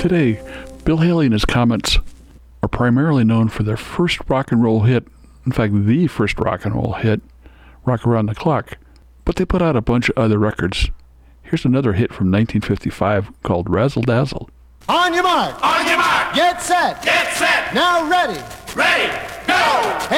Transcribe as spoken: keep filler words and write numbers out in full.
Today, Bill Haley and his Comets are primarily known for their first rock and roll hit, in fact, the first rock and roll hit, Rock Around the Clock. But they put out a bunch of other records. Here's another hit from nineteen fifty-five called Razzle Dazzle. On your mark. On your mark. Get set. Get set. Now ready. Ready. Go.